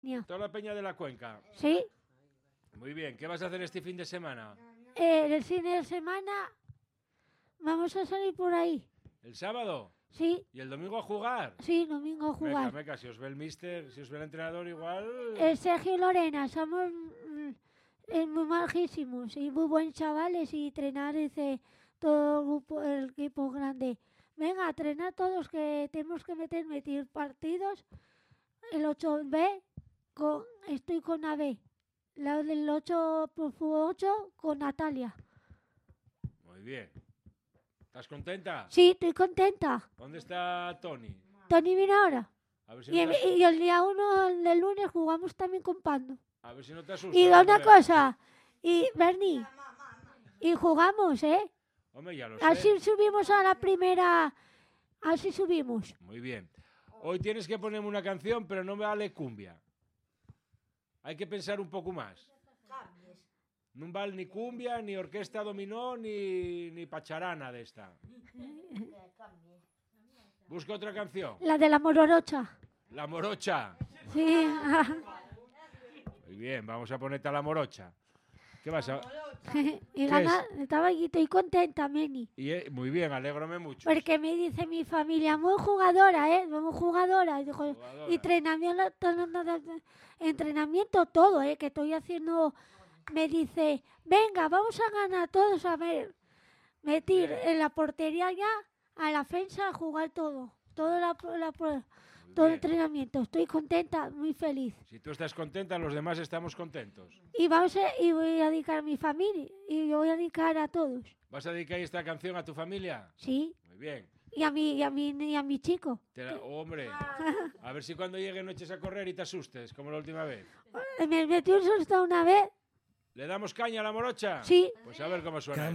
Toda la peña de la cuenca. Sí. Muy bien. ¿Qué vas a hacer este fin de semana? El fin de semana vamos a salir por ahí. ¿El sábado? Sí. ¿Y el domingo a jugar? Sí, domingo a jugar. Meca, si os ve el mister, si os ve el entrenador igual... Sergio y Lorena, somos muy majísimos y muy buenos chavales y entrenar dice todo el equipo grande. Venga, a entrenar todos que tenemos que meter partidos. El 8B, estoy con AB. La del 8x8 con Natalia. Muy bien. ¿Estás contenta? Sí, estoy contenta. ¿Dónde está Tony? Tony viene ahora. A ver si Y, no te, y el día 1 del lunes jugamos también con Pando. a ver si no te asustas. Y una hombre. cosa, y Bernie, y jugamos, ¿eh? Hombre, ya lo sé. Así subimos a la primera, así subimos. Muy bien. Hoy tienes que ponerme una canción, pero no me vale cumbia. Hay que pensar un poco más. No vale ni cumbia, ni orquesta dominó, ni pacharana de esta. Busca otra canción. La de la Mororocha. La morocha. Sí. Muy bien, vamos a ponerte a la morocha. ¿Qué vas a...? Y estaba allí, estoy contenta, Meni. Muy bien, alégrame mucho. Porque me dice mi familia, muy jugadora, muy jugadora. Y dijo, Jugadora. entrenamiento todo, que estoy haciendo. Me dice, venga, vamos a ganar todos, a ver. Metir Bien. en la portería ya, a la defensa, a jugar todo. Todo Muy todo bien. entrenamiento. Estoy contenta, muy feliz. Si tú estás contenta, los demás estamos contentos. Y voy a dedicar a mi familia. Y yo voy a dedicar a todos. ¿Vas a dedicar esta canción a tu familia? Sí. Muy bien. Y a mi chico. Hombre, a ver si cuando llegue no eches a correr y te asustes, como la última vez. Me metió un susto una vez. ¿Le damos caña a la morocha? Sí. Pues a ver cómo suena.